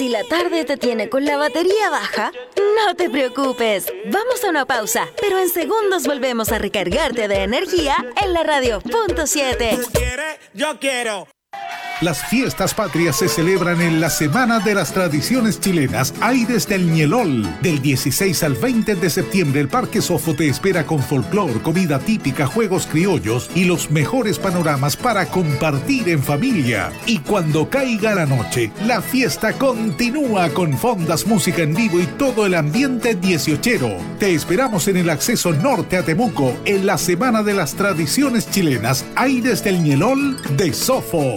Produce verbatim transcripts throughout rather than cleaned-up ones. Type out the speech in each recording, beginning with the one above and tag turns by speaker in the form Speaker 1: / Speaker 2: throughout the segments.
Speaker 1: Si la tarde te tiene con la batería baja, no te preocupes. Vamos a una pausa, pero en segundos volvemos a recargarte de energía en la radio punto siete.
Speaker 2: ¿Tú quieres? Yo quiero.
Speaker 3: Las fiestas patrias se celebran en la Semana de las Tradiciones Chilenas Aires del Ñelol. Del dieciséis al veinte de septiembre, el Parque Sofo te espera con folclor, comida típica, juegos criollos y los mejores panoramas para compartir en familia. Y cuando caiga la noche, la fiesta continúa con fondas, música en vivo y todo el ambiente dieciochero. Te esperamos en el acceso norte a Temuco en la Semana de las Tradiciones Chilenas Aires del Ñelol de Sofo.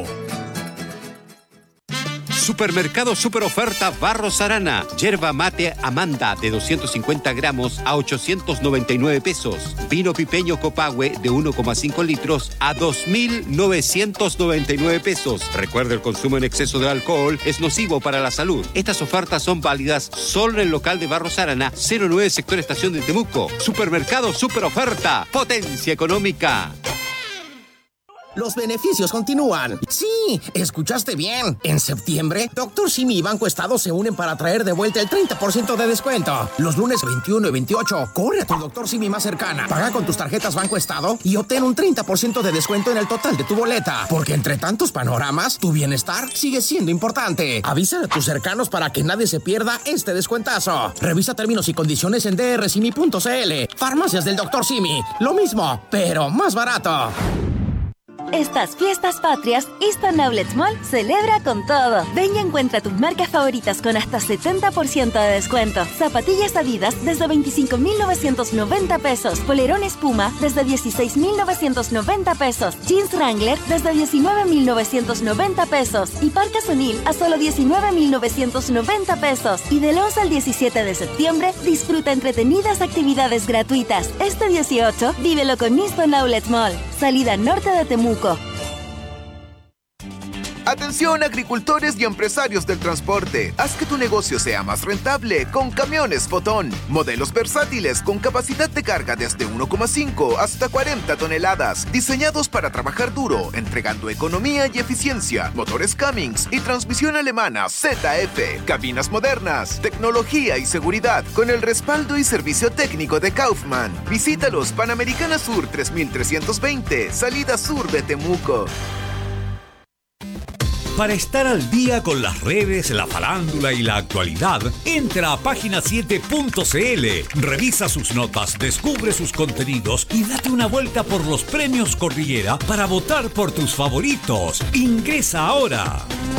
Speaker 4: Supermercado Super Oferta Barros Arana. Yerba mate Amanda de doscientos cincuenta gramos a ochocientos noventa y nueve pesos. Vino pipeño Copahue de uno coma cinco litros a dos mil novecientos noventa y nueve pesos. Recuerda, el consumo en exceso de alcohol es nocivo para la salud. Estas ofertas son válidas solo en el local de Barros Arana, cero nueve sector Estación de Temuco. Supermercado Super Oferta. Potencia económica.
Speaker 5: Los beneficios continúan. Sí, escuchaste bien. En septiembre, Doctor Simi y Banco Estado se unen para traer de vuelta el treinta por ciento de descuento. Los lunes veintiuno y veintiocho, corre a tu Doctor Simi más cercana. Paga con tus tarjetas Banco Estado y obtén un treinta por ciento de descuento en el total de tu boleta. Porque entre tantos panoramas, tu bienestar sigue siendo importante. Avisa a tus cercanos para que nadie se pierda este descuentazo. Revisa términos y condiciones en d r simi punto c l. Farmacias del Doctor Simi. Lo mismo, pero más barato.
Speaker 1: Estas fiestas patrias, Easton Outlets Mall celebra con todo. Ven y encuentra tus marcas favoritas con hasta setenta por ciento de descuento. Zapatillas Adidas desde veinticinco mil novecientos noventa pesos. Polerón Espuma desde dieciséis mil novecientos noventa pesos. Jeans Wrangler desde diecinueve mil novecientos noventa pesos. Y Parkas O'Neill a solo diecinueve mil novecientos noventa pesos. Y del once al diecisiete de septiembre, disfruta entretenidas actividades gratuitas. Este dieciocho, vívelo con Easton Outlets Mall. Salida norte de Temuco.
Speaker 6: Atención, agricultores y empresarios del transporte. Haz que tu negocio sea más rentable con Camiones Fotón. Modelos versátiles con capacidad de carga desde uno coma cinco hasta cuarenta toneladas. Diseñados para trabajar duro, entregando economía y eficiencia. Motores Cummins y transmisión alemana Z F. Cabinas modernas, tecnología y seguridad con el respaldo y servicio técnico de Kaufman. Visítalos, Panamericana Sur tres mil trescientos veinte, salida sur de Temuco.
Speaker 7: Para estar al día con las redes, la farándula y la actualidad, entra a página siete punto c l, revisa sus notas, descubre sus contenidos y date una vuelta por los premios Cordillera para votar por tus favoritos. Ingresa ahora.